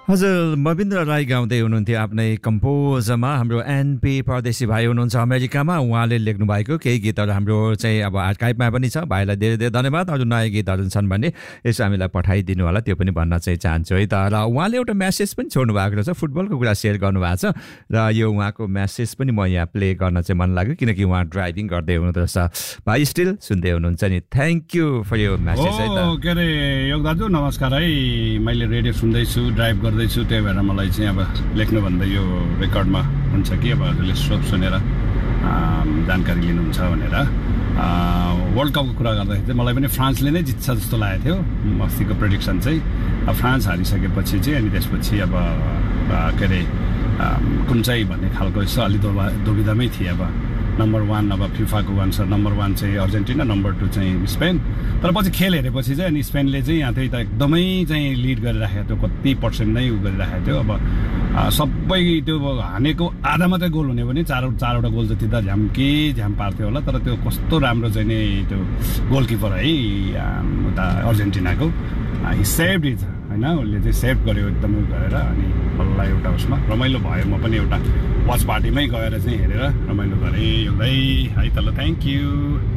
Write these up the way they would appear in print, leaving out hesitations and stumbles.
हजुर मविन्द्र राई गाउँदै हुनुहुन्थ्यो आफ्नै कम्पोजमा हाम्रो एनपी परदेशी भाइ हुनुहुन्छ अमेरिकामा उहाँले लेख्नु भएको केही गीतहरू हाम्रो चाहिँ अब आर्काइभमा पनि छ भाइलाई धेरै धेरै धन्यवाद अरू नयाँ गीतहरू छन् भने यसो हामीलाई पठाइदिनु होला त्यो पनि भन्न चाहिँ चाहन्छु है त र उहाँले एउटा मेसेज पनि छोड्नु भएको रहेछ फुटबलको कुरा सेयर गर्नुभएको छ र यो उहाँको मेसेज पनि म यहाँ प्ले गर्न चाहिँ मन लाग्यो किनकि उहाँ ड्राइभिङ गर्दै हुनुहुँदो रहेछ भाइ स्टिल सुन्दै हुनुहुन्छ नि थ्याङ्क यू फर यो मेसेज है त के अरे योग दाजु नमस्कार है मैले रेडियो सुन्दैछु ड्राइभ गर्दैछु त्यही भएर मलाई चाहिँ अब लेख्नुभन्दा यो रेकर्डमा हुन्छ कि अब हजुरले सब सुनेर जानकारी लिनुहुन्छ भनेर वर्ल्ड कपको कुरा गर्दाखेरि चाहिँ मलाई पनि फ्रान्सले नै जित्छ जस्तो लागेको थियो अस्तिको प्रेडिक्सन चाहिँ अब फ्रान्स हारिसकेपछि चाहिँ अनि त्यसपछि अब के अरे कुन चाहिँ भन्ने खालको यसो अलि दुविधामै थिएँ अब नम्बर 1 अब फिफाको अनुसार नम्बर 1 चाहिँ अर्जेन्टिना नम्बर 2 चाहिँ स्पेन तर पछि खेल हेरेपछि चाहिँ अनि स्पेनले चाहिँ यहाँ त एकदमै चाहिँ लिड गरिराखेको थियो कति पर्सेन्ट नै उ गरिराखेको थियो अब सबै त्यो हानेको आधा मात्रै गोल हुने पनि चारवटा गोल जति त झ्याम पार्थ्यो होला तर त्यो कस्तो राम्रो चाहिँ नि त्यो गोलकिपर है उता अर्जेन्टिनाको हि सेभड इट होइन उसले चाहिँ सेभ गर्यो एकदमै गरेर अनि बल्ल एउटा उसमा रमाइलो भयो म पनि एउटा वाच पार्टीमै गएर चाहिँ हेरेर रमाइलो गरेँ एउटै है त ल थ्याङ्क यू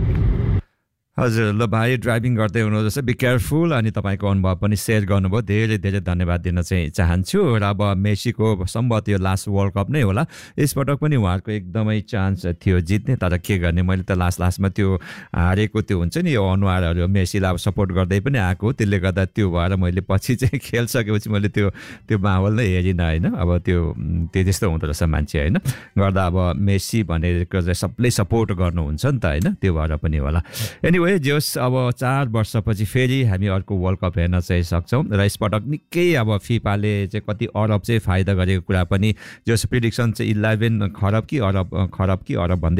हजुर ल भाइ ड्राइभिङ गर्दै हुनुहुन्छ जस्तो बी केयरफुल अनि तपाईँको अनुभव पनि सेयर गर्नुभयो धेरै धेरै धन्यवाद दिन चाहिँ चाहन्छु र अब मेसीको सम्भवतः यो लास्ट वर्ल्ड कप नै होला यसपटक पनि उहाँहरूको एकदमै चान्स थियो जित्ने तर के गर्ने मैले त लास्टमा त्यो हारेको त्यो हुन्छ नि यो अनुहारहरू मेसीलाई अब सपोर्ट गर्दै पनि आएको त्यसले गर्दा त्यो भएर मैले पछि चाहिँ खेल सकेपछि मैले त्यो माहौल नै हेरिनँ होइन अब त्यो त्यस्तो हुँदो रहेछ मान्छे होइन गर्दा अब मेसी भनेको चाहिँ सबले सपोर्ट गर्नुहुन्छ नि त होइन त्यो भएर पनि होला एनिवे जोस् अब 4 वर्षपछि फेरि हामी अर्को वर्ल्ड कप हेर्न चाहिँ सक्छौँ र यसपटक निकै अब फिफाले चाहिँ कति अरब चाहिँ फाइदा गरेको कुरा पनि जोस् प्रिडिक्सन चाहिँ 11 खरब कि अरब भन्दै